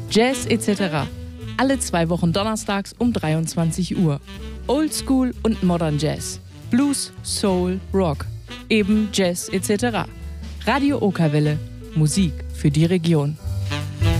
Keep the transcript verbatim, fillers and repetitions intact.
Jazz et cetera. Alle zwei Wochen donnerstags um dreiundzwanzig Uhr. Oldschool und Modern Jazz. Blues, Soul, Rock. Eben Jazz et cetera. Radio Okerwelle. Musik für die Region.